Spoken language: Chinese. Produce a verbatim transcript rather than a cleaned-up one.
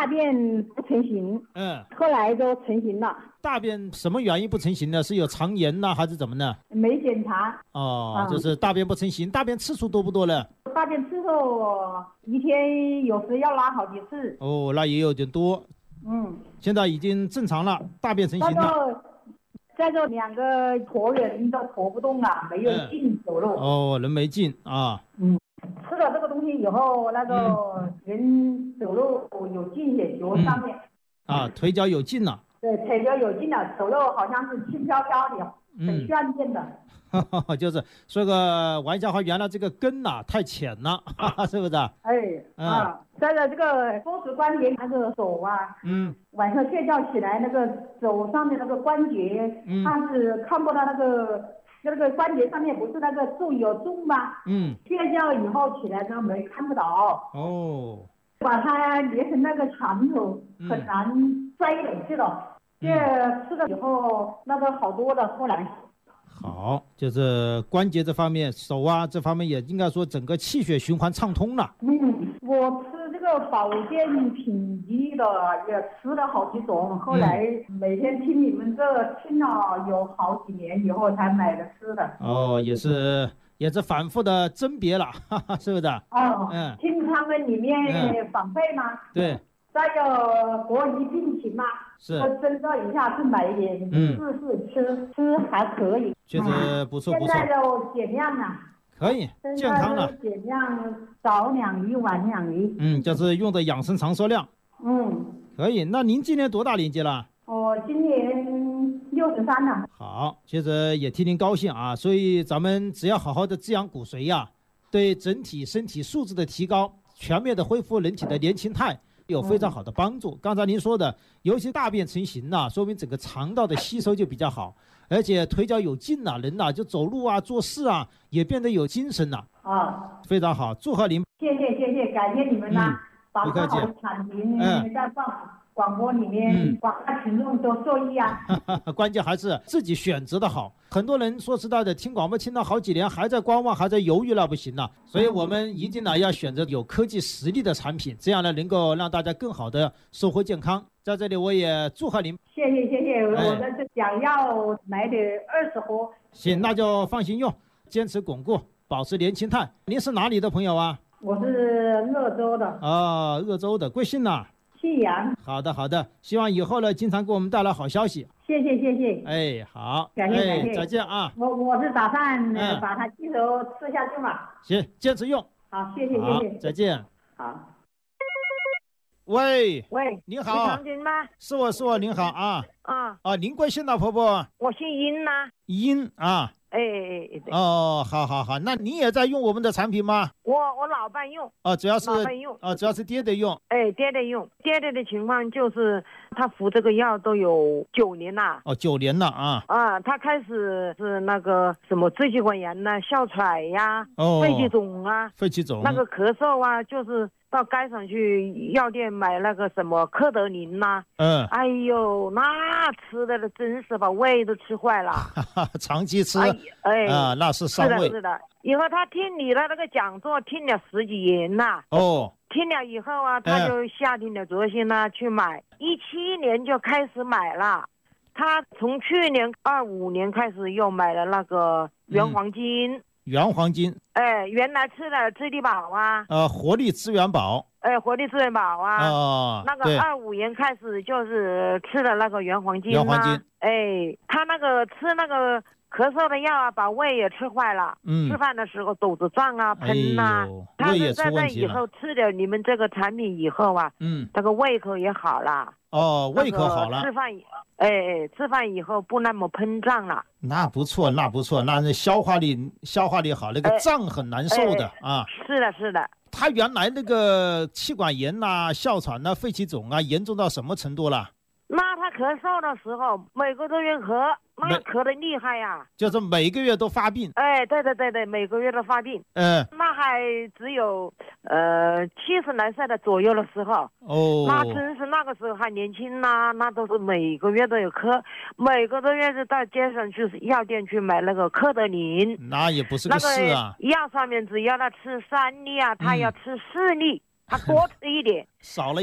大便不成形， 嗯， 后来就成型了。 大便什么原因不成形呢？是有肠炎呐，还是怎么呢？ 没检查。 哦， 啊就是大便不成形。大便次数多不多呢？ 大便次数一天有时要拉好几次。 哦，那也有点多。 嗯， 现在已经正常了，大便成那型了。 个再就两个驼人都驼不动了，没有劲走路。 哦，人没劲啊。 嗯，吃了这个东西以后，那个嗯人走路有劲些，脚上面。 啊，腿脚有劲了。 对，腿脚有劲了，走路好像是轻飘飘的，很嗯， 炫健的。 就是说个玩笑话，原来这个根呐、太浅了，哈哈，是不是？ 哎， 嗯啊，再着这个风湿关节那个手啊， 嗯晚上睡觉起来那个手上的那个关节， 嗯它是看不到那个那个关节上面不是那个柱有柱吗？ 嗯， 睡觉以后起来之后没看不到， 哦， 把它捏成那个拳头， 嗯很难摔回去了。这吃了以后，那个好多了，后来。 好，就是关节这方面，手啊这方面也应该说整个气血循环畅通了。 嗯，我吃这个保健品剂的也吃了好几种，后来每天听你们这听了有好几年以后才买的吃的。 哦，也是也是反复的甄别了，哈哈，是不是？ 哦， 嗯， 听他们里面反馈吗？ 对， 再有国医病情嘛， 是我征召一下去买一点， 嗯试试吃，吃还可以。 确实不错不错， 现在都减量了， 可以健康了。 减量早两鱼晚两鱼。 嗯，就是用的养生长寿量。 嗯， 可以。那您今年多大年纪了？ 我今年六十三了。 好，其实也替您高兴啊。所以咱们只要好好的滋养骨髓呀、对整体身体素质的提高，全面的恢复人体的年轻态，有非常好的帮助。刚才您说的，尤其大便成型了、说明整个肠道的吸收就比较好，而且腿脚有劲了、人呐、就走路啊、做事啊也变得有精神了。 啊， 非常好，祝贺您。 谢谢谢谢，感谢你们呐、 嗯把不客气这好的产品嗯在广广播里面， 嗯广大群众都受益啊。 关键还是自己选择的好。很多人说实在的，听广播听了好几年，还在观望，还在犹豫，那不行了。所以我们一定呢要选择有科技实力的产品，这样呢能够让大家更好的收获健康。在这里我也祝贺您。 谢谢谢谢， 哎我这是想要买点二十盒。 行，那就放心用，坚持巩固，保持年轻态。您是哪里的朋友啊？ 我是鄂州的。 啊，鄂州的，贵姓呐？ 信阳。 好的好的，希望以后呢经常给我们带来好消息。 谢谢谢谢。 哎，好， 感谢感谢， 哎，再见啊。 我我是打算呃嗯把它继续吃下去嘛。 行，坚持用。 好，谢谢好谢谢。 再见。 好。 喂喂， 你好， 常军吗？ 是我是我，您好啊啊， 啊，您贵姓呢，婆婆？ 我姓殷呐。 殷啊， 哎哎哎，对， 哦，好好好，那你也在用我们的产品吗？ 我我老伴用， 哦，主要是老伴用， 哦，主要是爹爹用。 哎，爹爹用，爹爹的情况就是他服这个药都有九年了。 哦，九年了啊。 啊，他开始是那个什么支气管炎呐、哮喘呀、 哦， 肺气肿啊， 肺气肿， 那个咳嗽啊，就是到街上去药店买那个什么科德林呐、 嗯， 哎呦，那吃的真是把胃都吃坏了。 哈哈，长期吃， 哎哎啊，那是伤胃。 是的，是的。以后他听你的那个讲座，听了十几年呐。 哦， 听了以后啊，他就下定了决心呢、去买。一七年就开始买了，他从去年二五年开始又买了那个原黄金。 原黄金。 哎，原来吃的智力宝啊。 呃，活力资源宝。 哎，活力资源宝啊。 哦， 那个二五年开始就是吃的那个原黄金、啊。 原黄金。 哎，他那个吃那个咳嗽的药啊，把胃也吃坏了。 嗯。 吃饭的时候肚子胀啊，喷啊。 哎、胃也出问题了。他是在以后吃了你们这个产品以后啊， 嗯， 这个胃口也好了。 哦，胃口好了。 那个、吃饭，哎哎，吃饭以后不那么膨胀了。 那不错，那不错，那消化力消化力好，那个胀很难受的、 哎、 啊。 是的，是的。 他原来那个气管炎呐、啊、哮喘呐、啊、肺气肿啊，严重到什么程度了？ 那他咳嗽的时候，每个多月咳，那咳得厉害呀、啊， 就是每个月都发病。 哎，对对对对，每个月都发病。 嗯、呃， 那还只有呃七十来岁的左右的时候。 哦。 那真是那个时候还年轻呐、啊，那都是每个月都有咳，每个多月是到街上去药店去买那个科德林。 那也不是个事啊。 那个药上面只要他吃三粒啊，他要吃四粒，嗯、他多吃一点， 少了。